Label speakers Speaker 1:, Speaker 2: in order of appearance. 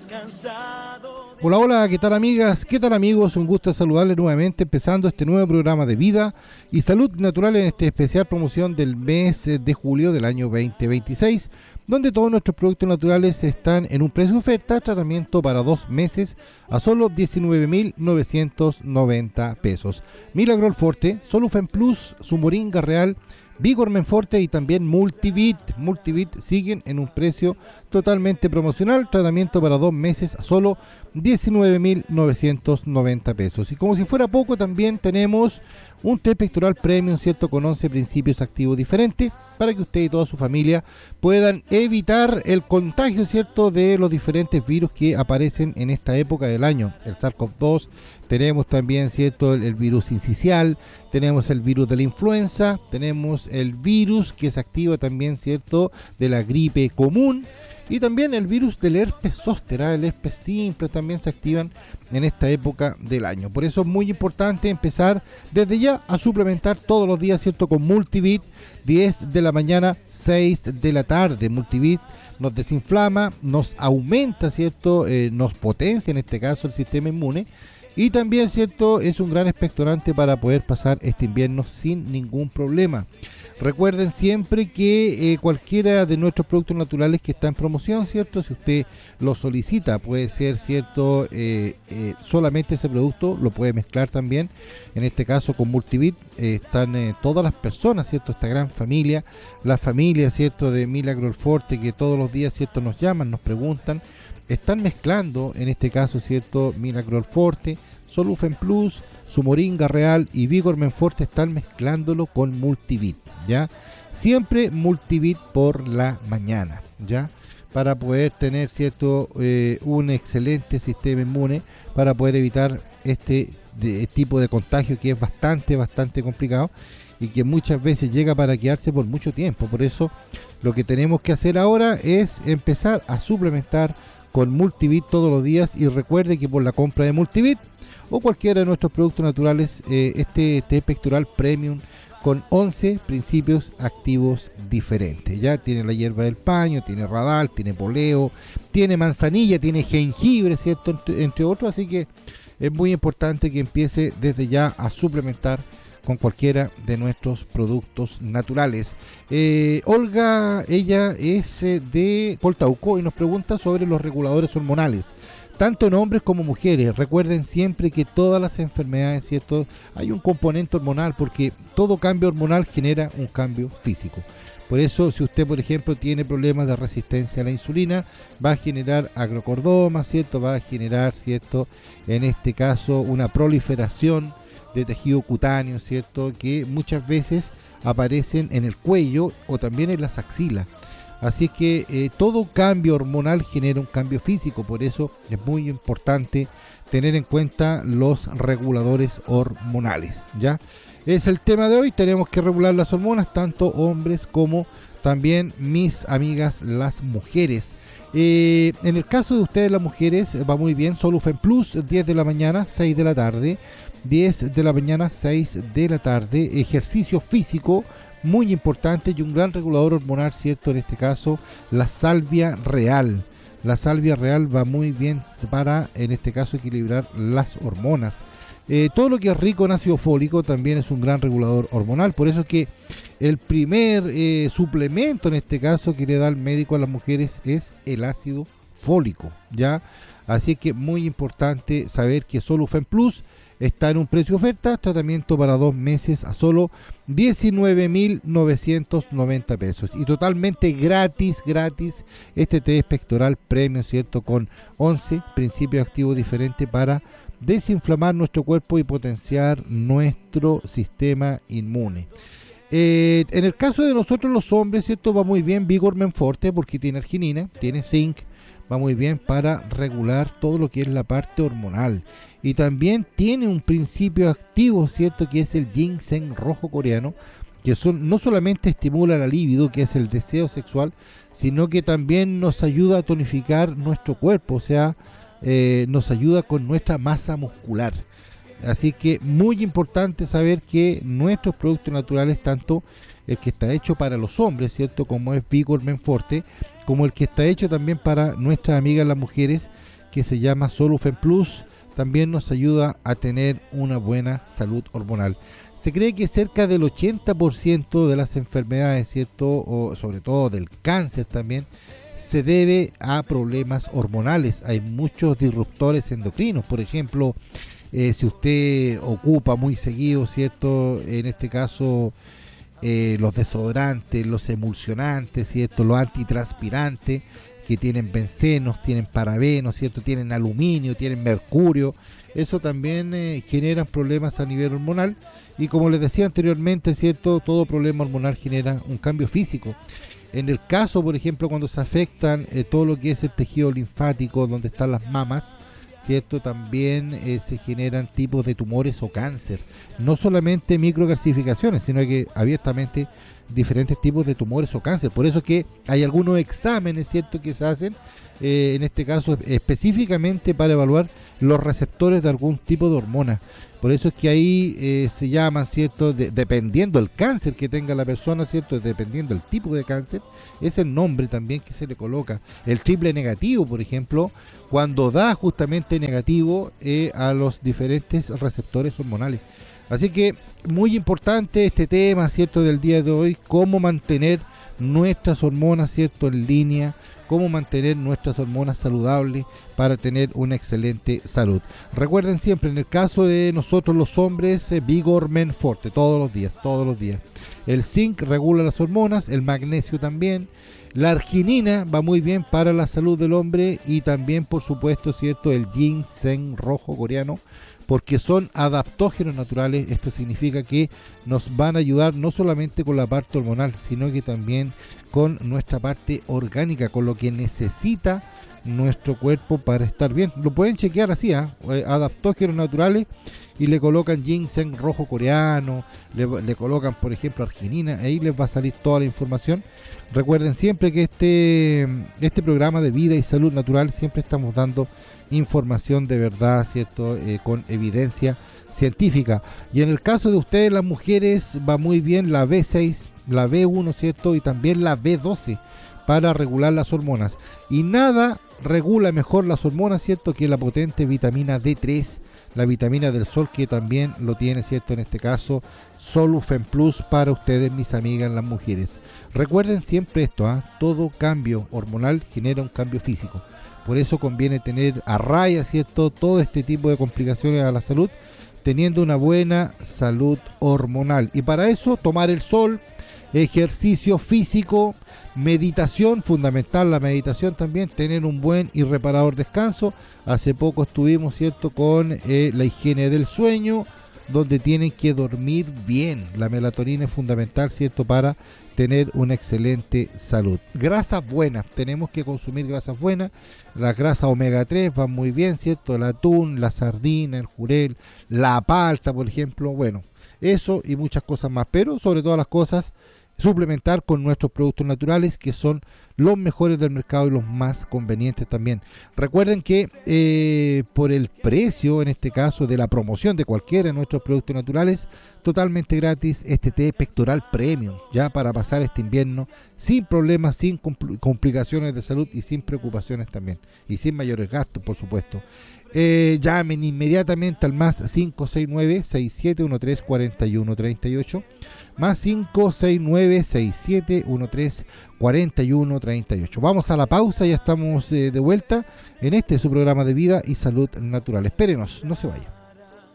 Speaker 1: Hola, hola, ¿qué tal amigas? ¿Qué tal amigos? Un gusto saludarles nuevamente empezando este nuevo programa de Vida y Salud Natural en esta especial promoción del mes de julio del año 2026, donde todos nuestros productos naturales están en un precio de oferta, tratamiento para 2 meses a solo 19.990 pesos. Milagrol Forte, Solufen Plus, su moringa real, Vigor Menforte y también Multivit. Multivit siguen en un precio totalmente promocional, tratamiento para 2 meses a solo 19.990 pesos. Y como si fuera poco, también tenemos un té pectoral premium, ¿cierto? Con 11 principios activos diferentes para que usted y toda su familia puedan evitar el contagio, ¿cierto? De los diferentes virus que aparecen en esta época del año. El SARS-CoV-2, tenemos también, ¿cierto? El virus sincicial, tenemos el virus de la influenza, tenemos el virus que se activa también, ¿cierto? De la gripe común. Y también el virus del herpes zóster, el herpes simple también se activan en esta época del año. Por eso es muy importante empezar desde ya a suplementar todos los días, ¿cierto? Con Multivit, 10 de la mañana, 6 de la tarde. Multivit nos desinflama, nos aumenta, ¿cierto? Nos potencia en este caso el sistema inmune. Y también, ¿cierto? Es un gran expectorante para poder pasar este invierno sin ningún problema. Recuerden siempre que cualquiera de nuestros productos naturales que está en promoción, ¿cierto? Si usted lo solicita, puede ser, ¿cierto? Solamente ese producto lo puede mezclar también. En este caso con Multivit están todas las personas, ¿cierto? Esta gran familia, la familia, ¿cierto? De Milagrol Forte, que todos los días, ¿cierto? Nos llaman, nos preguntan. Están mezclando, en este caso, ¿cierto? Milagrol Forte, Solufen Plus, su moringa real y Vigor Menforte, están mezclándolo con Multivit, ¿ya? Siempre Multivit por la mañana, ¿ya? Para poder tener, ¿cierto? Un excelente sistema inmune, para poder evitar este tipo de contagio que es bastante complicado y que muchas veces llega para quedarse por mucho tiempo. Por eso lo que tenemos que hacer ahora es empezar a suplementar con Multivit todos los días. Y recuerde que por la compra de Multivit o cualquiera de nuestros productos naturales, este té pectoral premium con 11 principios activos diferentes. Ya tiene la hierba del paño, tiene radal, tiene poleo, tiene manzanilla, tiene jengibre, ¿cierto? Entre otros, así que es muy importante que empiece desde ya a suplementar con cualquiera de nuestros productos naturales. Olga, ella es de Coltauco y nos pregunta sobre los reguladores hormonales, tanto en hombres como mujeres. Recuerden siempre que todas las enfermedades, ¿cierto? Hay un componente hormonal, porque todo cambio hormonal genera un cambio físico. Por eso, si usted, por ejemplo, tiene problemas de resistencia a la insulina, va a generar agrocordoma, ¿cierto? Va a generar, ¿cierto? En este caso, una proliferación de tejido cutáneo, ¿cierto? Que muchas veces aparecen en el cuello o también en las axilas. Así es que todo cambio hormonal genera un cambio físico. Por eso es muy importante tener en cuenta los reguladores hormonales, ¿ya? Es el tema de hoy. Tenemos que regular las hormonas, tanto hombres como también mis amigas las mujeres. En el caso de ustedes las mujeres va muy bien. Solufen Plus, 10 de la mañana, 6 de la tarde. 10 de la mañana, 6 de la tarde. Ejercicio físico muy importante y un gran regulador hormonal, ¿cierto? En este caso, la salvia real. La salvia real va muy bien para, en este caso, equilibrar las hormonas. Todo lo que es rico en ácido fólico también es un gran regulador hormonal. Por eso que el primer suplemento, en este caso, que le da el médico a las mujeres es el ácido fólico, ¿ya? Así que muy importante saber que Solufen Plus está en un precio de oferta, tratamiento para 2 meses a solo 19.990 pesos. Y totalmente gratis, este té pectoral premium, ¿cierto? Con 11 principios activos diferentes para desinflamar nuestro cuerpo y potenciar nuestro sistema inmune. En el caso de nosotros los hombres, ¿cierto? Va muy bien Vigor Menforte porque tiene arginina, tiene zinc, va muy bien para regular todo lo que es la parte hormonal. Y también tiene un principio activo, ¿cierto? Que es el ginseng rojo coreano, que no solamente estimula la libido, que es el deseo sexual, sino que también nos ayuda a tonificar nuestro cuerpo, o sea, nos ayuda con nuestra masa muscular. Así que muy importante saber que nuestros productos naturales, tanto el que está hecho para los hombres, ¿cierto? Como es Vigor Menforte, como el que está hecho también para nuestras amigas las mujeres, que se llama Solufen Plus también nos ayuda a tener una buena salud hormonal. Se cree que cerca del 80% de las enfermedades, ¿cierto? O sobre todo del cáncer también, se debe a problemas hormonales. Hay muchos disruptores endocrinos, por ejemplo, si usted ocupa muy seguido, ¿cierto? En este caso, los desodorantes, los emulsionantes, ¿cierto? Los antitranspirantes, que tienen bencenos, tienen parabenos, ¿cierto? Tienen aluminio, tienen mercurio. Eso también genera problemas a nivel hormonal. Y como les decía anteriormente, ¿cierto? Todo problema hormonal genera un cambio físico. En el caso, por ejemplo, cuando se afectan todo lo que es el tejido linfático, donde están las mamas, ¿cierto? También se generan tipos de tumores o cáncer. No solamente microcalcificaciones, sino que abiertamente diferentes tipos de tumores o cáncer. Por eso que hay algunos exámenes, ¿cierto?, que se hacen, en este caso específicamente para evaluar los receptores de algún tipo de hormona. Por eso es que ahí se llaman, ¿cierto?, dependiendo del cáncer que tenga la persona, ¿cierto?, dependiendo del tipo de cáncer, es el nombre también que se le coloca. El triple negativo, por ejemplo, cuando da justamente negativo a los diferentes receptores hormonales. Así que muy importante este tema, ¿cierto?, del día de hoy, cómo mantener nuestras hormonas, ¿cierto?, en línea, cómo mantener nuestras hormonas saludables para tener una excelente salud. Recuerden siempre, en el caso de nosotros los hombres, Vigor Men Forte, todos los días. El zinc regula las hormonas, el magnesio también, la arginina va muy bien para la salud del hombre y también, por supuesto, ¿cierto?, el ginseng rojo coreano, porque son adaptógenos naturales. Esto significa que nos van a ayudar no solamente con la parte hormonal, sino que también con nuestra parte orgánica, con lo que necesita nuestro cuerpo para estar bien. Lo pueden chequear así, adaptógenos naturales, y le colocan ginseng rojo coreano, le colocan, por ejemplo, arginina, ahí les va a salir toda la información. Recuerden siempre que este programa de vida y salud natural siempre estamos dando información de verdad, ¿cierto?, con evidencia científica. Y en el caso de ustedes, las mujeres, va muy bien la B6, la B1, ¿cierto?, y también la B12 para regular las hormonas. Y nada regula mejor las hormonas, ¿cierto?, que la potente vitamina D3, la vitamina del sol, que también lo tiene, ¿cierto?, en este caso Solufen Plus para ustedes, mis amigas, las mujeres. Recuerden siempre esto, todo cambio hormonal genera un cambio físico. Por eso conviene tener a raya, ¿cierto?, todo este tipo de complicaciones a la salud, teniendo una buena salud hormonal. Y para eso, tomar el sol, ejercicio físico, meditación, fundamental la meditación también, tener un buen y reparador descanso. Hace poco estuvimos, ¿cierto?, con la higiene del sueño, donde tienen que dormir bien. La melatonina es fundamental, ¿cierto?, para tener una excelente salud. Grasas buenas, tenemos que consumir grasas buenas. Las grasas omega 3 van muy bien, ¿cierto? El atún, la sardina, el jurel, la palta, por ejemplo. Bueno, eso y muchas cosas más, pero sobre todas las cosas, suplementar con nuestros productos naturales, que son los mejores del mercado y los más convenientes también. Recuerden que por el precio, en este caso, de la promoción de cualquiera de nuestros productos naturales, totalmente gratis, este té pectoral premium, ya para pasar este invierno sin problemas, sin complicaciones de salud y sin preocupaciones también, y sin mayores gastos, por supuesto. Llamen inmediatamente al más 569-6713-4138, más 569-6713-4138. Vamos a la pausa, ya estamos de vuelta en su programa de vida y salud natural. Espérenos, no se vaya.